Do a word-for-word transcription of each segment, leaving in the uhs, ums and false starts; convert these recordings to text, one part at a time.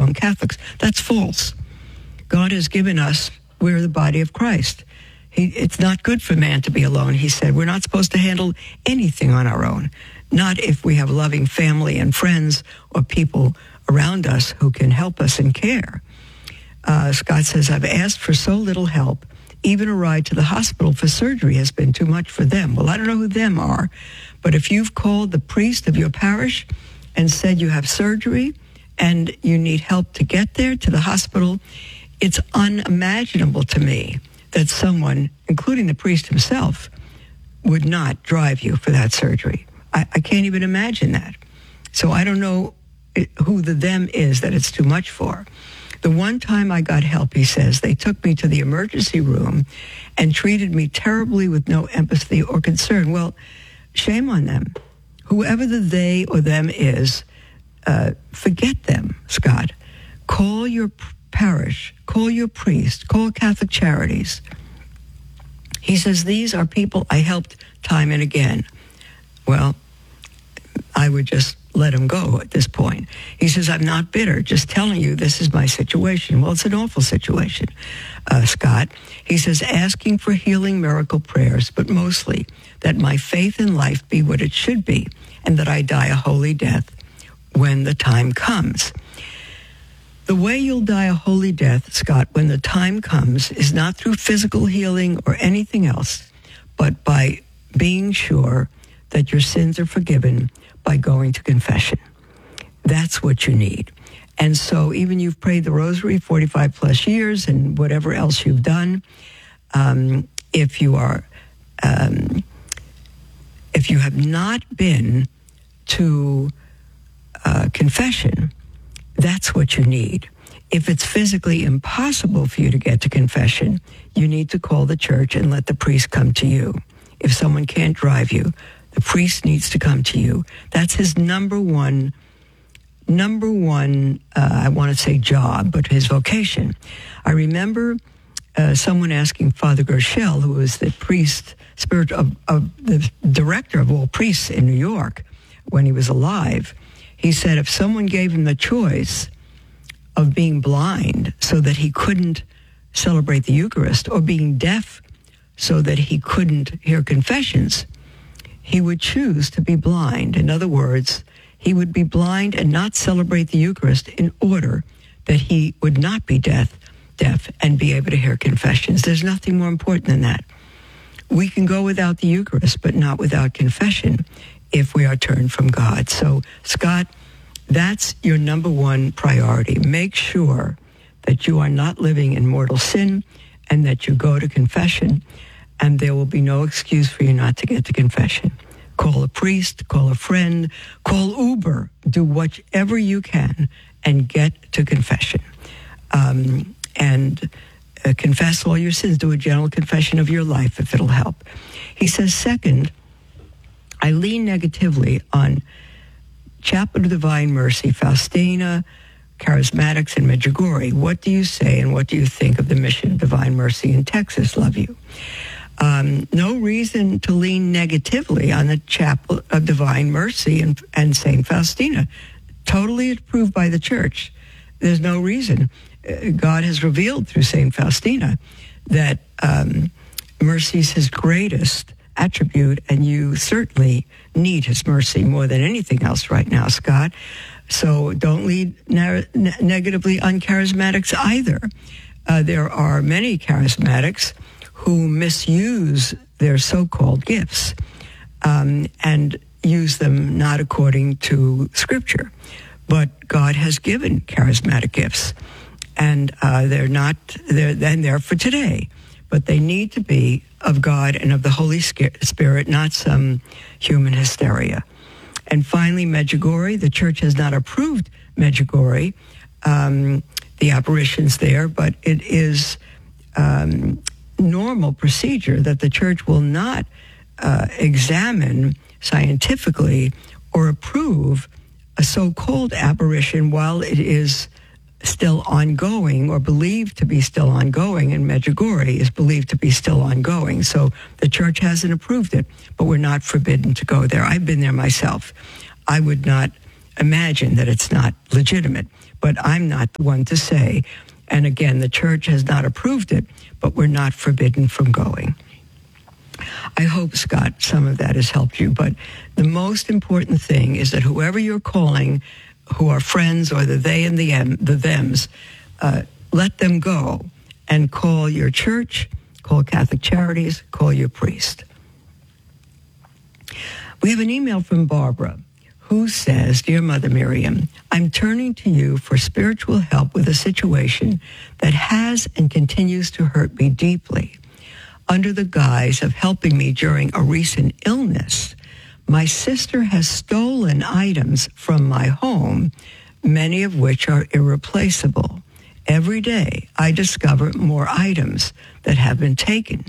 alone Catholics. That's false. God has given us, we're the body of Christ. He, it's not good for man to be alone, he said. We're not supposed to handle anything on our own, not if we have loving family and friends or people around us who can help us and care. Uh, Scott says, I've asked for so little help. Even a ride to the hospital for surgery has been too much for them. Well, I don't know who them are, but if you've called the priest of your parish and said you have surgery and you need help to get there to the hospital, it's unimaginable to me that someone, including the priest himself, would not drive you for that surgery. I, I can't even imagine that. So I don't know who the them is that it's too much for. The one time I got help, he says, they took me to the emergency room and treated me terribly with no empathy or concern. Well, shame on them. Whoever the they or them is, uh, forget them, Scott. Call your parish, call your priest, call Catholic Charities. He says, these are people I helped time and again. Well, I would just let him go at this point. He says, I'm not bitter, just telling you this is my situation. Well, it's an awful situation, uh, Scott. He says, asking for healing miracle prayers, but mostly that my faith in life be what it should be and that I die a holy death when the time comes. The way you'll die a holy death, Scott, when the time comes is not through physical healing or anything else, but by being sure that your sins are forgiven by going to confession. That's what you need. And so even you've prayed the rosary forty-five plus years and whatever else you've done, um, if you are, um, if you have not been to uh, confession, that's what you need. If it's physically impossible for you to get to confession, you need to call the church and let the priest come to you. If someone can't drive you, the priest needs to come to you. That's his number one, number one, uh, I want to say job, but his vocation. I remember uh, someone asking Father Gershel, who was the priest, spirit of, of the director of all priests in New York when he was alive. He said if someone gave him the choice of being blind so that he couldn't celebrate the Eucharist or being deaf so that he couldn't hear confessions, he would choose to be blind. In other words, he would be blind and not celebrate the Eucharist in order that he would not be deaf, deaf and be able to hear confessions. There's nothing more important than that. We can go without the Eucharist, but not without confession if we are turned from God. So, Scott, that's your number one priority. Make sure that you are not living in mortal sin and that you go to confession, and there will be no excuse for you not to get to confession. Call a priest, call a friend, call Uber, do whatever you can and get to confession. Um, and uh, confess all your sins. Do a general confession of your life if it'll help. He says, second, I lean negatively on Chapel of Divine Mercy, Faustina, Charismatics, and Medjugorje. What do you say and what do you think of the Mission of Divine Mercy in Texas? Love you. Um, no reason to lean negatively on the Chapel of Divine Mercy and, and Saint Faustina. Totally approved by the Church. There's no reason. Uh, God has revealed through Saint Faustina that um, mercy is his greatest attribute, and you certainly need his mercy more than anything else right now, Scott. So don't lean ne- ne- negatively on charismatics either. Uh, there are many charismatics who misuse their so-called gifts um, and use them not according to Scripture. But God has given charismatic gifts, and uh, they're not, they're, and they're for today. But they need to be of God and of the Holy Spirit, not some human hysteria. And finally, Medjugorje. The Church has not approved Medjugorje, um, the apparitions there, but it is um, normal procedure that the Church will not uh, examine scientifically or approve a so-called apparition while it is still ongoing or believed to be still ongoing, and Medjugorje is believed to be still ongoing. So the Church hasn't approved it, but we're not forbidden to go there. I've been there myself. I would not imagine that it's not legitimate, but I'm not the one to say. And again, the church has not approved it, but we're not forbidden from going. I hope, Scott, some of that has helped you. But the most important thing is that whoever you're calling, who are friends or the they and the, em, the thems, uh, let them go and call your church, call Catholic Charities, call your priest. We have an email from Barbara who says, Dear Mother Miriam, I'm turning to you for spiritual help with a situation that has and continues to hurt me deeply. Under the guise of helping me during a recent illness, my sister has stolen items from my home, many of which are irreplaceable. Every day, I discover more items that have been taken.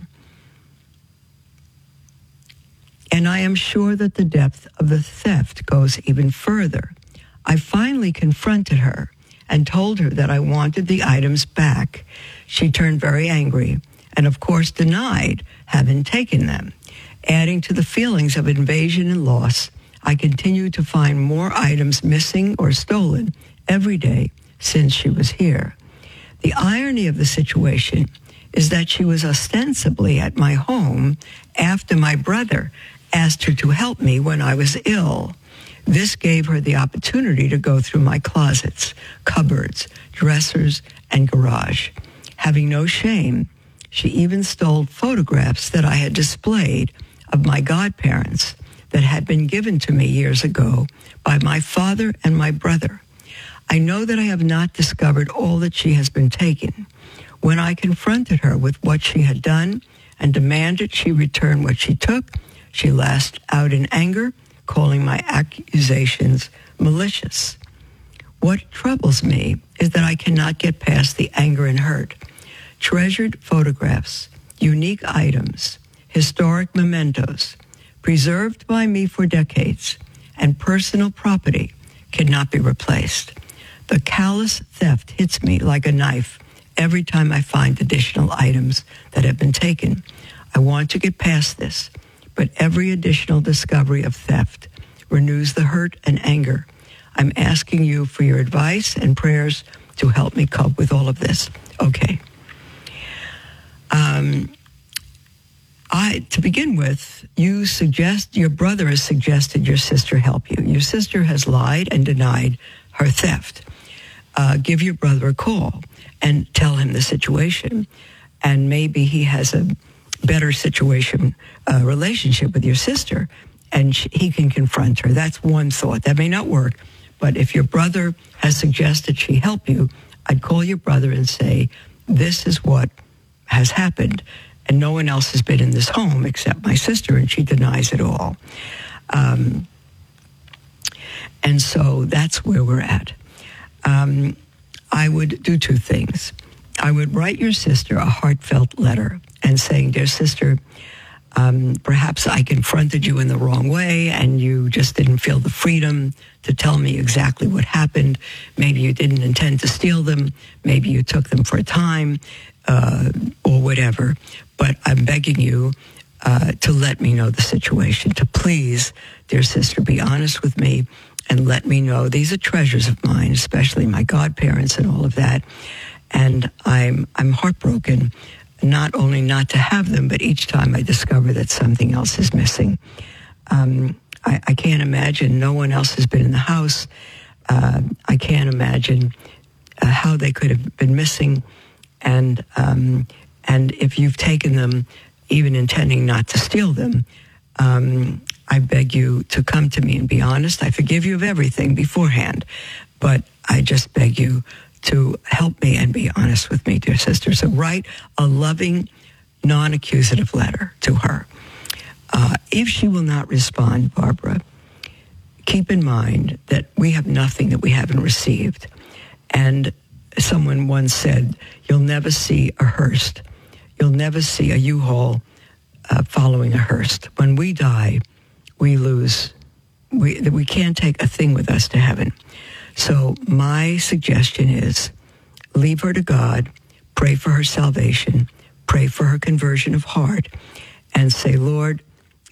And I am sure that the depth of the theft goes even further. I finally confronted her and told her that I wanted the items back. She turned very angry and, of course, denied having taken them. Adding to the feelings of invasion and loss, I continue to find more items missing or stolen every day since she was here. The irony of the situation is that she was ostensibly at my home after my brother asked her to help me when I was ill. This gave her the opportunity to go through my closets, cupboards, dressers, and garage. Having no shame, she even stole photographs that I had displayed of my godparents that had been given to me years ago by my father and my brother. I know that I have not discovered all that she has been taken. When I confronted her with what she had done and demanded she return what she took, she lashed out in anger, calling my accusations malicious. What troubles me is that I cannot get past the anger and hurt. Treasured photographs, unique items, historic mementos, preserved by me for decades, and personal property cannot be replaced. The callous theft hits me like a knife every time I find additional items that have been taken. I want to get past this, but every additional discovery of theft renews the hurt and anger. I'm asking you for your advice and prayers to help me cope with all of this. Okay. Um, I, to begin with, you suggest, your brother has suggested your sister help you. Your sister has lied and denied her theft. Uh, give your brother a call and tell him the situation. And maybe he has a better situation, uh, relationship with your sister, and she, he can confront her. That's one thought. That may not work, but if your brother has suggested she help you, I'd call your brother and say, this is what has happened, and no one else has been in this home except my sister, and she denies it all. Um, and so that's where we're at. Um, I would do two things. I would write your sister a heartfelt letter and saying, dear sister, um, perhaps I confronted you in the wrong way and you just didn't feel the freedom to tell me exactly what happened. Maybe you didn't intend to steal them. Maybe you took them for a time uh, or whatever. But I'm begging you uh, to let me know the situation, to please, dear sister, be honest with me and let me know. These are treasures of mine, especially my godparents and all of that. And I'm I'm heartbroken, not only not to have them, but each time I discover that something else is missing. Um, I, I can't imagine. No one else has been in the house. Uh, I can't imagine uh, how they could have been missing. And um, and if you've taken them, even intending not to steal them, um, I beg you to come to me and be honest. I forgive you of everything beforehand, but I just beg you to help me and be honest with me, dear sister. So write a loving, non-accusative letter to her. Uh, if she will not respond, Barbara, keep in mind that we have nothing that we haven't received. And someone once said, you'll never see a hearse. You'll never see a U-Haul uh, following a hearse. When we die, we lose. We, we can't take a thing with us to heaven. So my suggestion is leave her to God, pray for her salvation, pray for her conversion of heart, and say, Lord,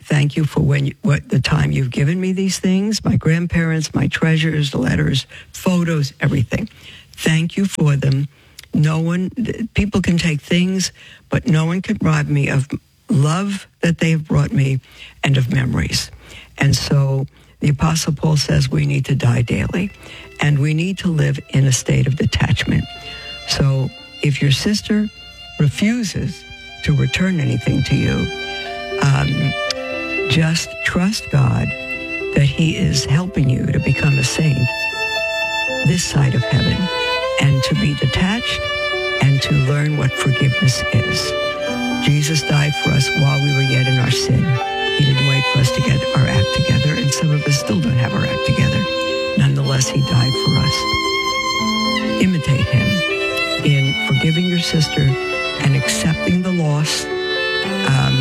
thank you for when you, what the time you've given me these things, my grandparents, my treasures, letters, photos, everything. Thank you for them. No one, people can take things, but no one can rob me of love that they have brought me and of memories. And so the Apostle Paul says we need to die daily, and we need to live in a state of detachment. So if your sister refuses to return anything to you, um, just trust God that he is helping you to become a saint this side of heaven, and to be detached and to learn what forgiveness is. Jesus died for us while we were yet in our sin. He didn't wait for us to get our act together, and some of us still don't have our act together. Nonetheless, he died for us. Imitate him in forgiving your sister and accepting the loss. Um,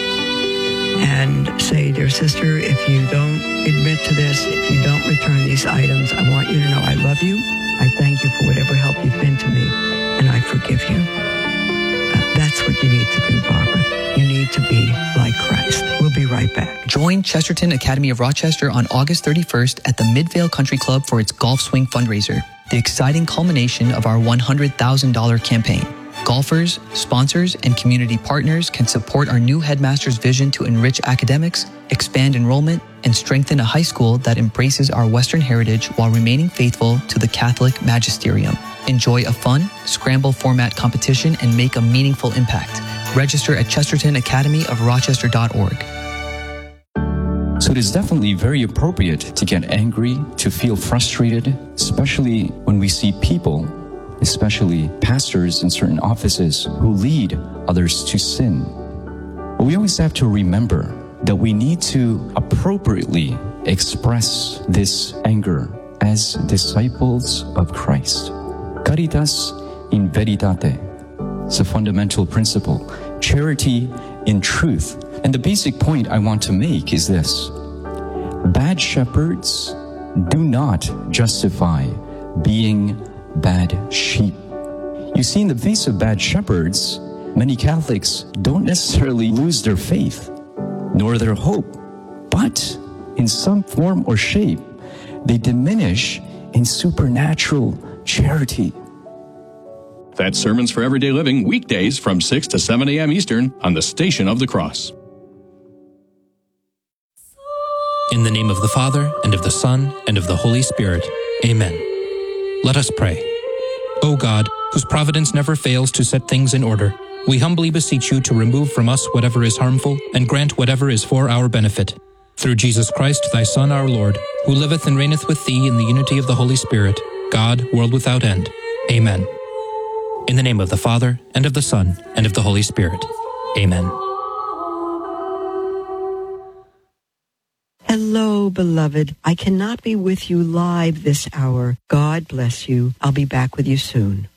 and say, dear sister, if you don't admit to this, if you don't return these items, I want you to know I love you. I thank you for whatever help you've been to me, and I forgive you. Uh, that's what you need to do, Barbara. You need to be like Christ. We'll be right back. Join Chesterton Academy of Rochester on August thirty-first at the Midvale Country Club for its Golf Swing fundraiser, the exciting culmination of our one hundred thousand dollars campaign. Golfers, sponsors, and community partners can support our new headmaster's vision to enrich academics, expand enrollment, and strengthen a high school that embraces our Western heritage while remaining faithful to the Catholic magisterium. Enjoy a fun, scramble format competition and make a meaningful impact. Register at chesterton academy of rochester dot org. So it is definitely very appropriate to get angry, to feel frustrated, especially when we see people, especially pastors in certain offices, who lead others to sin. But we always have to remember that we need to appropriately express this anger as disciples of Christ. Caritas in veritate. It's a fundamental principle. Charity in truth. And the basic point I want to make is this. Bad shepherds do not justify being bad sheep. You see, in the face of bad shepherds, many Catholics don't necessarily lose their faith, nor their hope, but in some form or shape, they diminish in supernatural charity. That's Sermons for Everyday Living, weekdays from six to seven a.m. Eastern on the Station of the Cross. In the name of the Father, and of the Son, and of the Holy Spirit. Amen. Let us pray. O God, whose providence never fails to set things in order, we humbly beseech you to remove from us whatever is harmful, and grant whatever is for our benefit. Through Jesus Christ, thy Son, our Lord, who liveth and reigneth with thee in the unity of the Holy Spirit, God, world without end. Amen. In the name of the Father, and of the Son, and of the Holy Spirit. Amen. Hello, beloved. I cannot be with you live this hour. God bless you. I'll be back with you soon.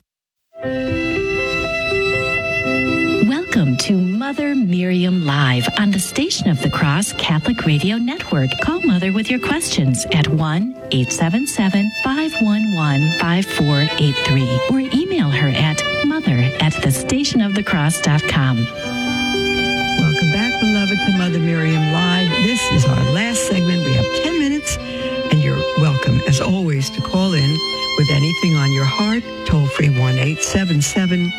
Welcome to Mother Miriam Live on the Station of the Cross Catholic Radio Network. Call Mother with your questions at one eight seven seven, five one one, five four eight three or email her at mother at the station of the cross dot com. Welcome back, beloved, to Mother Miriam Live. This is our last segment. We have ten minutes, and you're welcome, as always, to call in with anything on your heart. Toll free one eight seven seven,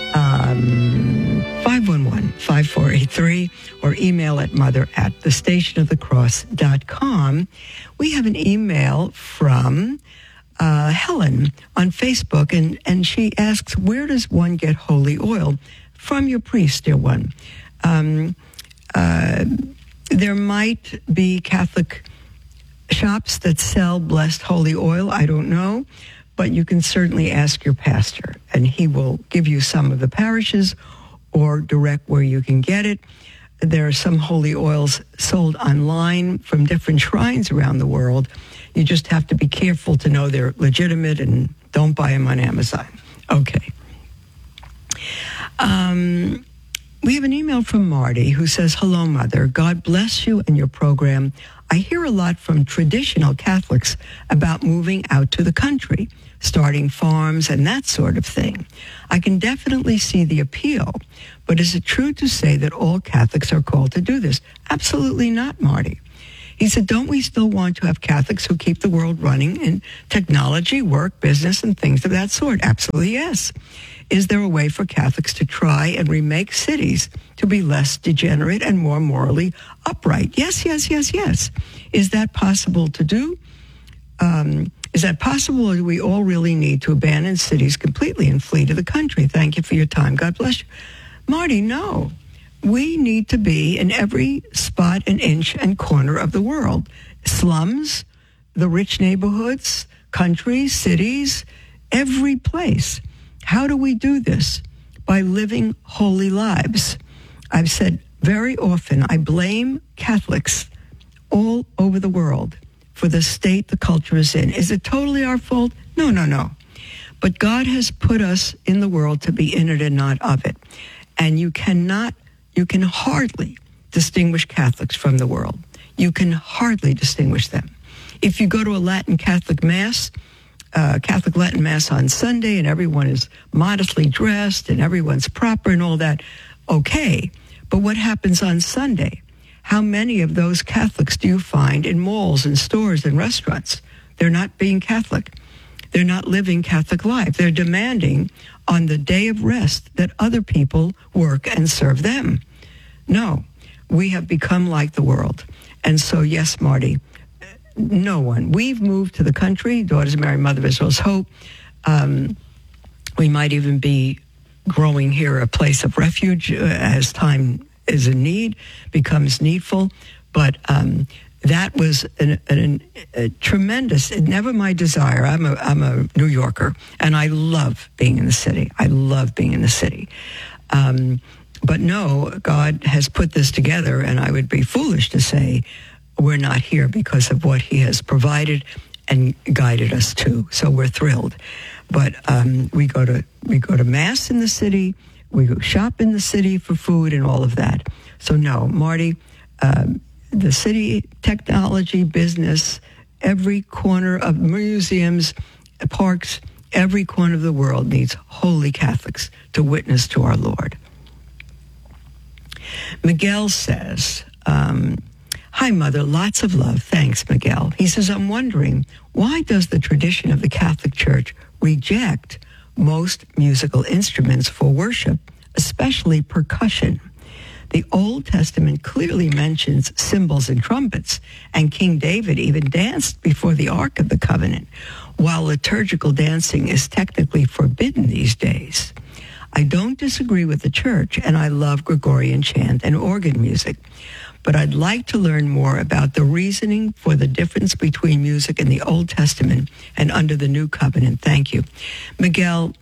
five one one, five four eight three or email at mother at the station of the cross dot com. We have an email from uh, Helen on Facebook, and, and she asks, where does one get holy oil? From your priest, dear one. Um, uh, there might be Catholic shops that sell blessed holy oil. I don't know, but you can certainly ask your pastor, and he will give you some of the parishes or direct where you can get it. There are some holy oils sold online from different shrines around the world. You just have to be careful to know they're legitimate and don't buy them on Amazon. Okay. Um... We have an email from Marty who says, hello, Mother. God bless you and your program. I hear a lot from traditional Catholics about moving out to the country. starting farms and that sort of thing. I can definitely see the appeal, but is it true to say that all Catholics are called to do this? Absolutely not, Marty. He said, don't we still want to have Catholics who keep the world running in technology, work, business, and things of that sort? Absolutely, yes. Is there a way for Catholics to try and remake cities to be less degenerate and more morally upright? Yes, yes, yes, yes. Is that possible to do? Um, is that possible, or do we all really need to abandon cities completely and flee to the country? Thank you for your time. God bless you. Marty, no. We need to be in every spot and inch and corner of the world. Slums, the rich neighborhoods, countries, cities, every place. How do we do this? By living holy lives. I've said very often, I blame Catholics all over the world for the state the culture is in. Is it totally our fault? No, no, no. But God has put us in the world to be in it and not of it. And you cannot, you can hardly distinguish Catholics from the world. You can hardly distinguish them. If you go to a Latin Catholic Mass, uh, Catholic Latin Mass on Sunday, and everyone is modestly dressed and everyone's proper and all that, okay. But what happens on Sunday? How many of those Catholics do you find in malls and stores and restaurants? They're not being Catholic. They're not living Catholic life. They're demanding on the day of rest that other people work and serve them. No, we have become like the world. And so, yes, Marty, no one. We've moved to the country, Daughters of Mary, Mother of Israel's Hope. Um, we might even be growing here a place of refuge uh, as time is in need, becomes needful. But um, that was an, an, a tremendous, never my desire. I'm a, I'm a New Yorker, and I love being in the city. I love being in the city. Um, but no, God has put this together, and I would be foolish to say we're not here because of what he has provided and guided us to. So we're thrilled. But um, we go to we go to Mass in the city. We go shop in the city for food and all of that. So no, Marty, um, the city, technology, business, every corner of museums, parks, every corner of the world needs holy Catholics to witness to our Lord. Miguel says, um, hi, Mother, lots of love. Thanks, Miguel. He says, I'm wondering, why does the tradition of the Catholic Church reject most musical instruments for worship, especially percussion? The Old Testament clearly mentions cymbals and trumpets, and King David even danced before the Ark of the Covenant, while liturgical dancing is technically forbidden these days. I don't disagree with the Church, and I love Gregorian chant and organ music, but I'd like to learn more about the reasoning for the difference between music in the Old Testament and under the New Covenant. Thank you. Miguel,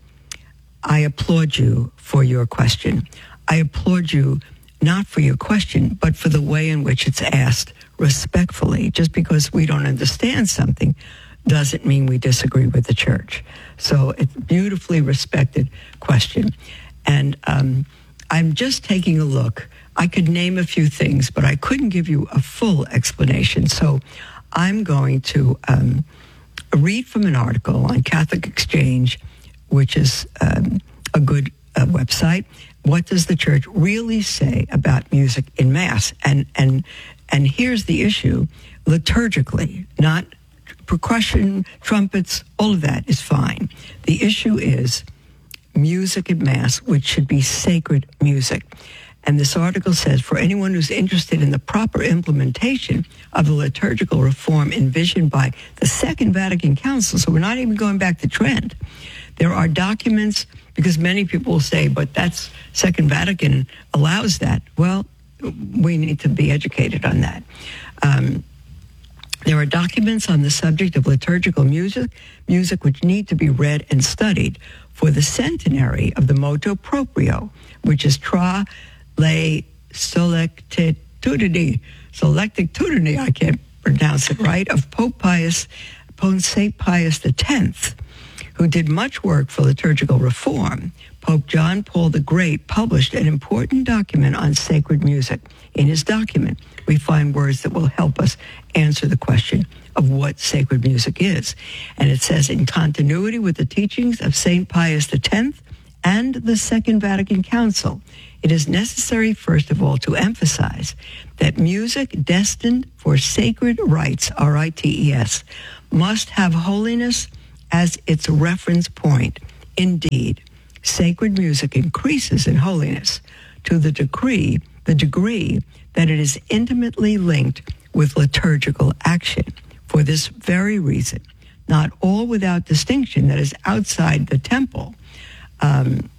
I applaud you for your question. I applaud you not for your question, but for the way in which it's asked respectfully. Just because we don't understand something doesn't mean we disagree with the Church. So it's a beautifully respected question. And um, I'm just taking a look. I could name a few things, but I couldn't give you a full explanation. So I'm going to um, read from an article on Catholic Exchange, which is um, a good uh, website. What does the Church really say about music in Mass? And and and here's the issue: liturgically, not percussion, trumpets, all of that is fine. The issue is music at Mass, which should be sacred music. And this article says, for anyone who's interested in the proper implementation of the liturgical reform envisioned by the Second Vatican Council, so we're not even going back to Trent, there are documents, because many people will say, but that's Second Vatican allows that. Well, we need to be educated on that. Um, there are documents on the subject of liturgical music, music which need to be read and studied for the centenary of the motu proprio, which is Tra Le Solectitudini, Solectitudini, I can't pronounce it right, of Pope Pius, Pope Saint Pius X, who did much work for liturgical reform. Pope John Paul the Great published an important document on sacred music. In his document, we find words that will help us answer the question, of what sacred music is. And it says, in continuity with the teachings of Saint Pius the tenth and the Second Vatican Council, it is necessary, first of all, to emphasize that music destined for sacred rites, R I T E S, must have holiness as its reference point. Indeed, sacred music increases in holiness to the degree, the degree that it is intimately linked with liturgical action. For this very reason, not all without distinction that is outside the temple, um,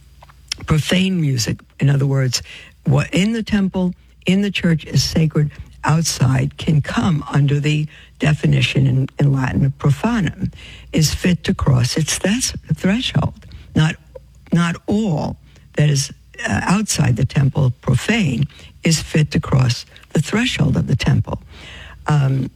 profane music, in other words, what in the temple, in the church is sacred, outside can come under the definition in, in Latin of profanum, is fit to cross its thes- threshold. Not, not all that is uh, outside the temple, profane, is fit to cross the threshold of the temple. Um,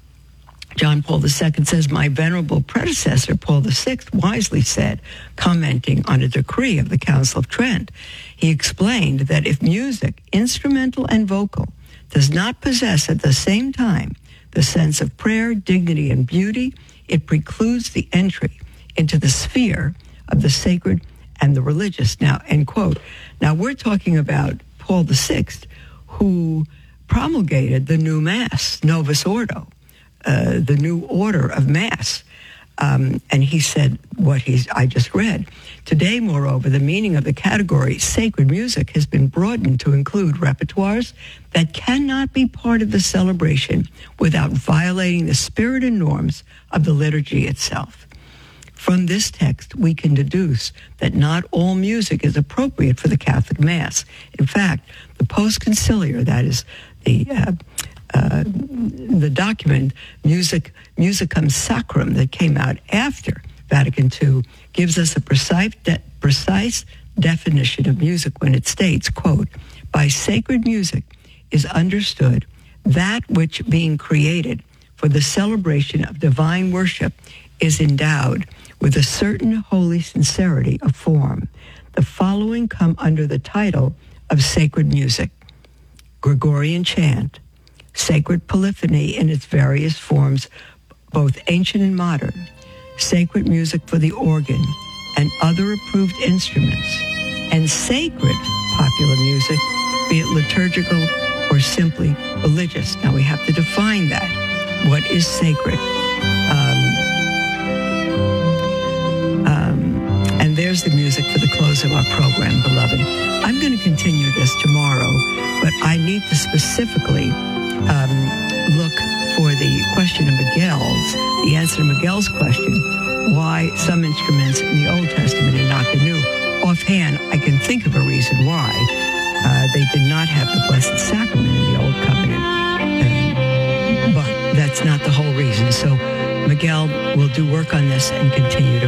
John Paul the Second says, my venerable predecessor, Paul the Sixth, wisely said, commenting on a decree of the Council of Trent, he explained that if music, instrumental and vocal, does not possess at the same time the sense of prayer, dignity, and beauty, it precludes the entry into the sphere of the sacred and the religious. Now, end quote. Now, we're talking about Paul the Sixth, who promulgated the new Mass, Novus Ordo, uh, the new order of Mass. Um, and he said what he's, I just read. Today, moreover, the meaning of the category sacred music has been broadened to include repertoires that cannot be part of the celebration without violating the spirit and norms of the liturgy itself. From this text, we can deduce that not all music is appropriate for the Catholic Mass. In fact, the post-conciliar, that is the uh, uh, the document, Music Musicum Sacrum, that came out after Vatican Two, gives us a precise, de- precise definition of music when it states, quote, by sacred music is understood that which being created for the celebration of divine worship is endowed with a certain holy sincerity of form. The following come under the title of sacred music: Gregorian chant, sacred polyphony in its various forms, both ancient and modern, sacred music for the organ and other approved instruments, and sacred popular music, be it liturgical or simply religious. Now we have to define that. What is sacred? Um, um, and there's the music for the close of our program, beloved. I'm going to continue this tomorrow, but I need to specifically um, look for the question of Miguel's, the answer to Miguel's question, why some instruments in the Old Testament and not the New. Offhand, I can think of a reason why uh, they did not have the Blessed Sacrament in the Old Covenant, uh, but that's not the whole reason. So Miguel will do work on this and continue to